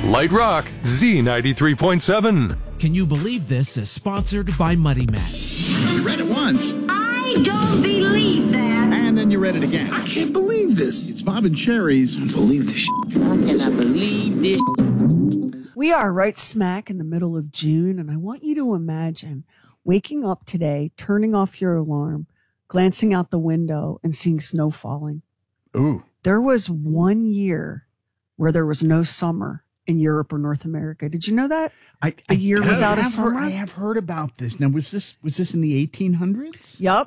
Light Rock Z93.7. Can You Believe This is sponsored by Muddy Matt. You read it once. I don't believe that. And then you read it again. I can't believe this. It's Bob and Sherry's. I believe this shit. How can I believe this? We are right smack in the middle of June, and I want you to imagine waking up today, turning off your alarm, glancing out the window, and seeing snow falling. Ooh. There was 1 year where there was no summer in Europe or North America. Did you know that? A year without a summer? I have heard about this. Now, was this in the 1800s? Yep.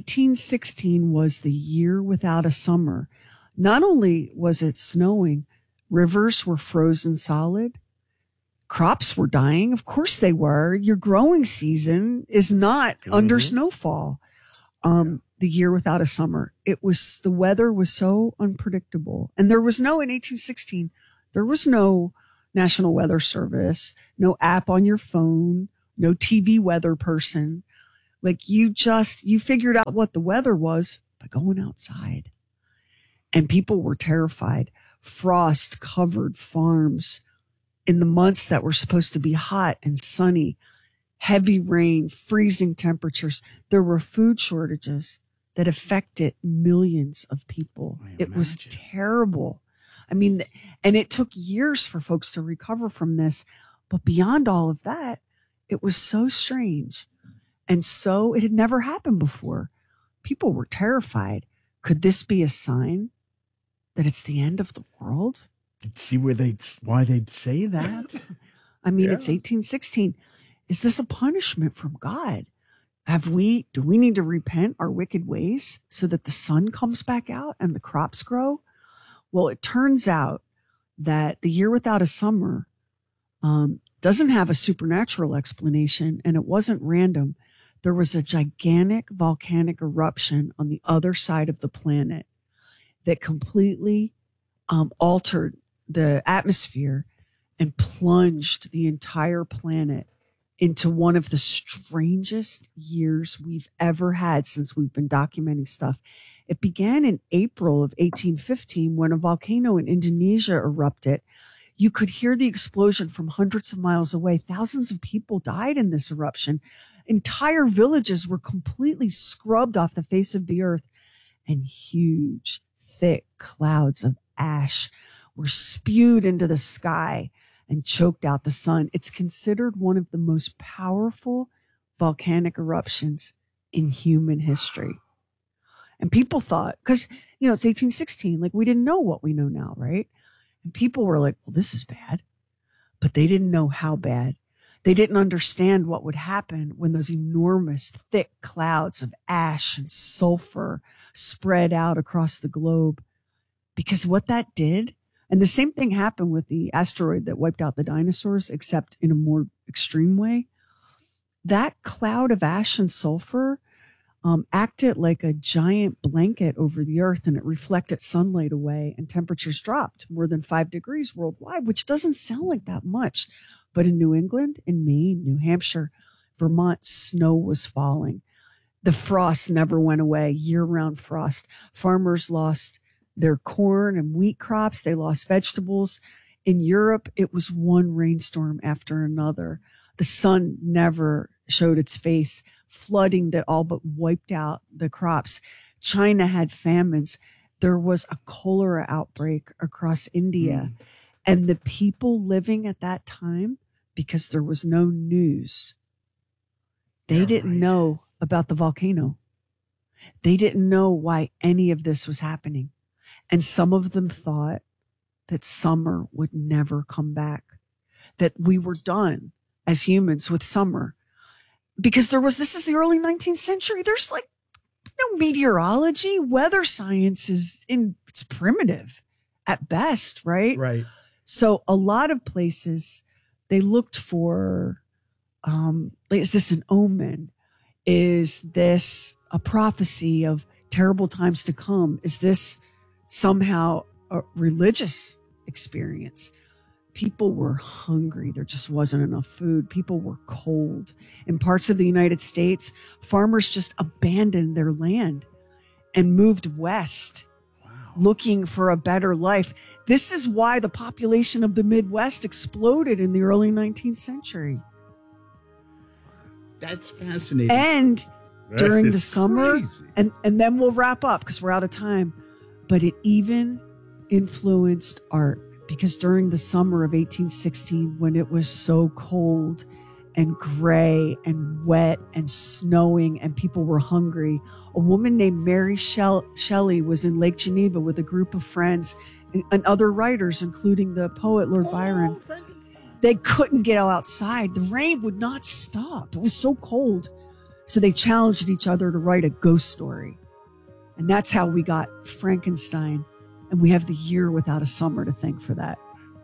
1816 was the year without a summer. Not only was it snowing, rivers were frozen solid. Crops were dying. Of course they were. Your growing season is not under snowfall. The year without a summer. The weather was so unpredictable. And there was in 1816, there was no National Weather Service, no app on your phone, no TV weather person. Like you figured out what the weather was by going outside. And people were terrified. Frost covered farms in the months that were supposed to be hot and sunny, heavy rain, freezing temperatures. There were food shortages that affected millions of people. It was terrible. I mean, and it took years for folks to recover from this. But beyond all of that, it was so strange. And so it had never happened before. People were terrified. Could this be a sign that it's the end of the world? See why they'd say that? I mean, It's 1816. Is this a punishment from God? Do we need to repent our wicked ways so that the sun comes back out and the crops grow? Well, it turns out that the year without a summer doesn't have a supernatural explanation, and it wasn't random. There was a gigantic volcanic eruption on the other side of the planet that completely altered the atmosphere and plunged the entire planet into one of the strangest years we've ever had since we've been documenting stuff. It began in April of 1815 when a volcano in Indonesia erupted. You could hear the explosion from hundreds of miles away. Thousands of people died in this eruption. Entire villages were completely scrubbed off the face of the earth, and huge, thick clouds of ash were spewed into the sky and choked out the sun. It's considered one of the most powerful volcanic eruptions in human history. And people thought, because, it's 1816, like we didn't know what we know now, right? And people were like, well, this is bad. But they didn't know how bad. They didn't understand what would happen when those enormous, thick clouds of ash and sulfur spread out across the globe. Because what that did, and the same thing happened with the asteroid that wiped out the dinosaurs, except in a more extreme way. That cloud of ash and sulfur acted like a giant blanket over the earth, and it reflected sunlight away, and temperatures dropped more than 5 degrees worldwide, which doesn't sound like that much. But in New England, in Maine, New Hampshire, Vermont, snow was falling. The frost never went away, year-round frost. Farmers lost their corn and wheat crops. They lost vegetables. In Europe, it was one rainstorm after another. The sun never showed its face, flooding that all but wiped out the crops. China had famines. There was a cholera outbreak across India. And the people living at that time, because there was no news, they didn't know about the volcano. They didn't know why any of this was happening. And some of them thought that summer would never come back, that we were done as humans with summer. Because this is the early 19th century. There's like no meteorology. Weather science it's primitive at best, right? Right. So a lot of places, they looked for, is this an omen? Is this a prophecy of terrible times to come? Is this somehow a religious experience? People were hungry. There just wasn't enough food. People were cold. In parts of the United States, farmers just abandoned their land and moved west, looking for a better life. This is why the population of the Midwest exploded in the early 19th century. That's fascinating. And during the is summer, crazy. and then we'll wrap up because we're out of time. But it even influenced art, because during the summer of 1816, when it was so cold and gray and wet and snowing and people were hungry, a woman named Mary Shelley was in Lake Geneva with a group of friends and other writers, including the poet Lord Byron. They couldn't get outside. The rain would not stop. It was so cold. So they challenged each other to write a ghost story. And that's how we got Frankenstein. And we have the year without a summer to thank for that.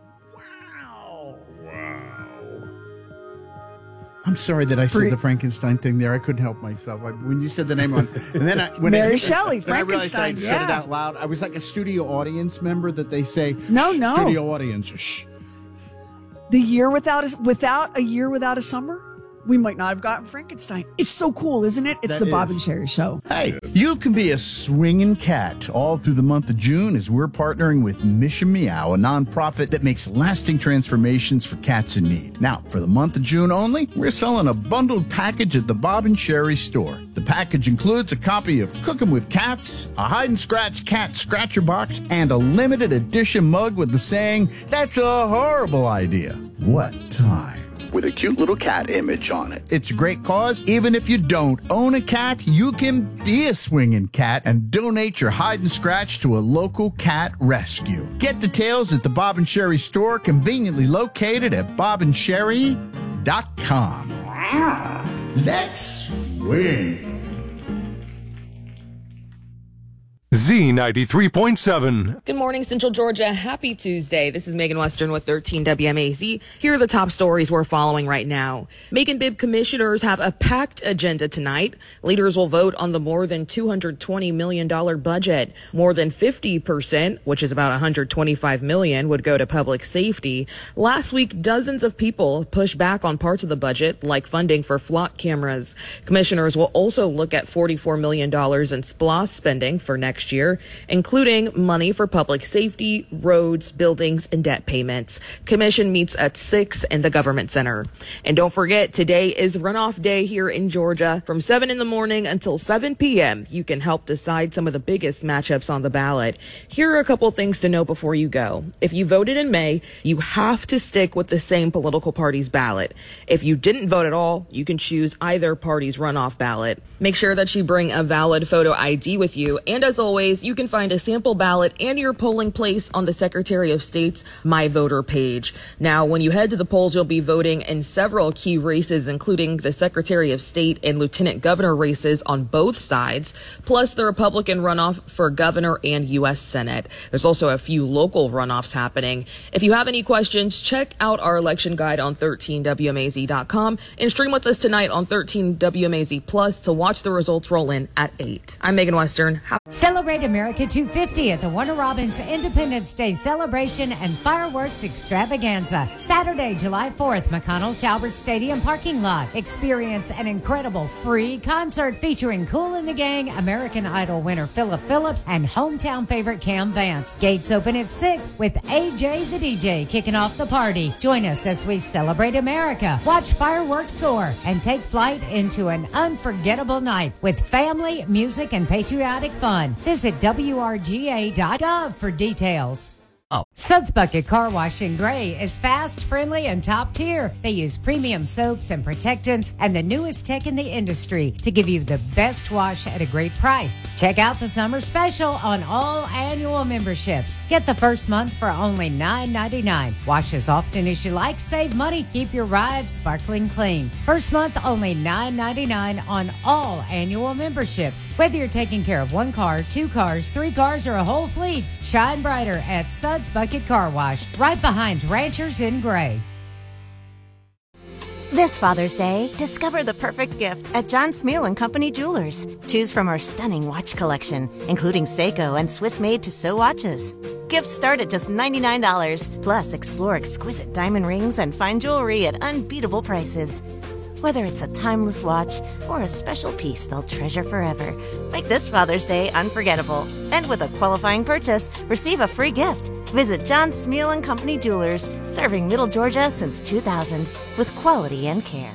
I'm sorry that I said the Frankenstein thing there. I couldn't help myself. When you said the name on, and then Mary Shelley, then I realized I Frankenstein, said it yeah. out loud. I was like a studio audience member that they say, No, "Shh, no. studio audience, shh." The year without a year without a summer, we might not have gotten Frankenstein. It's so cool, isn't it? It's That the Bob is. and Sherry Show. Hey, you can be a swinging cat all through the month of June as we're partnering with Mission Meow, a nonprofit that makes lasting transformations for cats in need. Now, for the month of June only, we're selling a bundled package at the Bob and Sherry store. The package includes a copy of Cooking with Cats, a hide and scratch cat scratcher box, and a limited edition mug with the saying, "That's a horrible idea. What time?" with a cute little cat image on it. It's a great cause. Even if you don't own a cat, you can be a swinging cat and donate your hide and scratch to a local cat rescue. Get details at the Bob and Sherry store, conveniently located at bobandsherry.com. Let's swing. Z93.7. Good morning, Central Georgia. Happy Tuesday. This is Megan Western with 13 WMAZ. Here are the top stories we're following right now. Megan Bibb commissioners have a packed agenda tonight. Leaders will vote on the more than $220 million budget. More than 50%, which is about $125 million, would go to public safety. Last week, dozens of people pushed back on parts of the budget, like funding for flock cameras. Commissioners will also look at $44 million in SPLOST spending for next year, including money for public safety, roads, buildings, and debt payments. Commission meets at 6 in the Government Center. And don't forget, today is runoff day here in Georgia. From 7 in the morning until 7 p.m., you can help decide some of the biggest matchups on the ballot. Here are a couple things to know before you go. If you voted in May, you have to stick with the same political party's ballot. If you didn't vote at all, you can choose either party's runoff ballot. Make sure that you bring a valid photo ID with you. And as always, you can find a sample ballot and your polling place on the Secretary of State's My Voter page. Now, when you head to the polls, you'll be voting in several key races, including the Secretary of State and Lieutenant Governor races on both sides, plus the Republican runoff for Governor and U.S. Senate. There's also a few local runoffs happening. If you have any questions, check out our election guide on 13WMAZ.com and stream with us tonight on 13WMAZ Plus to watch the results roll in at 8. I'm Megan Western. Celebrate America 250 at the Warner Robins Independence Day Celebration and Fireworks Extravaganza. Saturday, July 4th, McConnell Talbert Stadium parking lot. Experience an incredible free concert featuring Kool and the Gang, American Idol winner Philip Phillips, and hometown favorite Cam Vance. Gates open at 6 with AJ the DJ kicking off the party. Join us as we celebrate America, watch fireworks soar, and take flight into an unforgettable night with family, music, and patriotic fun. Visit WRGA.gov for details. Suds Bucket Car Wash in Gray is fast, friendly, and top tier. They use premium soaps and protectants and the newest tech in the industry to give you the best wash at a great price. Check out the summer special on all annual memberships. Get the first month for only $9.99. Wash as often as you like, save money, keep your ride sparkling clean. First month only $9.99 on all annual memberships. Whether you're taking care of one car, 2 cars, 3 cars, or a whole fleet, shine brighter at Suds Bucket Car Wash, right behind Ranchers in Gray. This Father's Day, discover the perfect gift at John Smeal & Company Jewelers. Choose from our stunning watch collection, including Seiko and Swiss-made Tissot watches. Gifts start at just $99. Plus, explore exquisite diamond rings and fine jewelry at unbeatable prices. Whether it's a timeless watch or a special piece they'll treasure forever, make this Father's Day unforgettable. And with a qualifying purchase, receive a free gift. Visit John Smeal & Company Jewelers, serving Middle Georgia since 2000 with quality and care.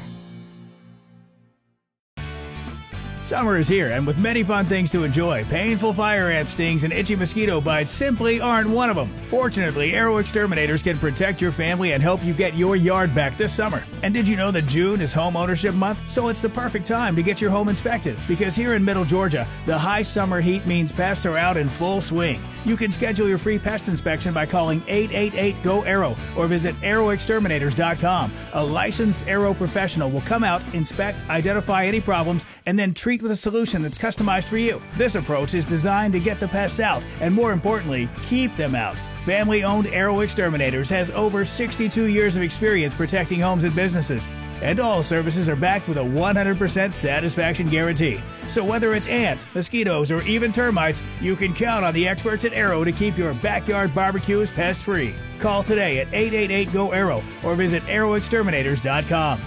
Summer is here, and with many fun things to enjoy, painful fire ant stings and itchy mosquito bites simply aren't one of them. Fortunately, Arrow Exterminators can protect your family and help you get your yard back this summer. And did you know that June is Home Ownership Month? So it's the perfect time to get your home inspected, because here in Middle Georgia, the high summer heat means pests are out in full swing. You can schedule your free pest inspection by calling 888-GO-ARROW or visit arrowexterminators.com. A licensed Arrow professional will come out, inspect, identify any problems, and then treat with a solution that's customized for you. This approach is designed to get the pests out and, more importantly, keep them out. Family-owned Arrow Exterminators has over 62 years of experience protecting homes and businesses. And all services are backed with a 100% satisfaction guarantee. So whether it's ants, mosquitoes, or even termites, you can count on the experts at Arrow to keep your backyard barbecues pest-free. Call today at 888-GO-ARROW or visit arrowexterminators.com.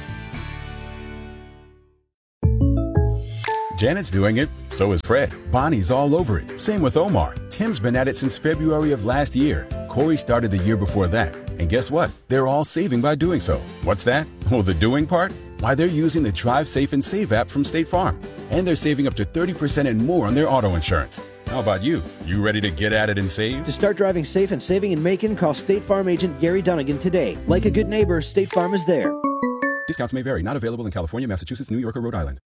Janet's doing it, so is Fred. Bonnie's all over it. Same with Omar. Tim's been at it since February of last year. Corey started the year before that. And guess what? They're all saving by doing so. What's that? Oh, the doing part? Why, they're using the Drive Safe and Save app from State Farm. And they're saving up to 30% and more on their auto insurance. How about you? You ready to get at it and save? To start driving safe and saving in Macon, call State Farm agent Gary Dunnigan today. Like a good neighbor, State Farm is there. Discounts may vary. Not available in California, Massachusetts, New York, or Rhode Island.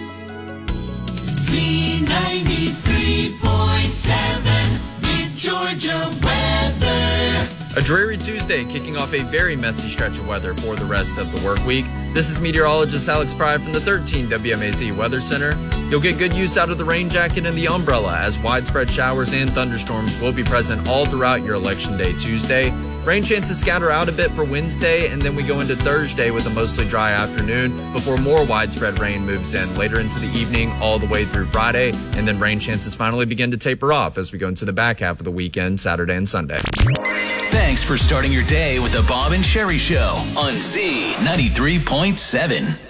Z93.7 Mid-Georgia weather. A dreary Tuesday kicking off a very messy stretch of weather for the rest of the work week. This is meteorologist Alex Pry from the 13 WMAZ Weather Center. You'll get good use out of the rain jacket and the umbrella, as widespread showers and thunderstorms will be present all throughout your Election Day Tuesday. Rain chances scatter out a bit for Wednesday, and then we go into Thursday with a mostly dry afternoon before more widespread rain moves in later into the evening all the way through Friday, and then rain chances finally begin to taper off as we go into the back half of the weekend, Saturday and Sunday. Thanks for starting your day with the Bob and Sherry Show on Z93.7.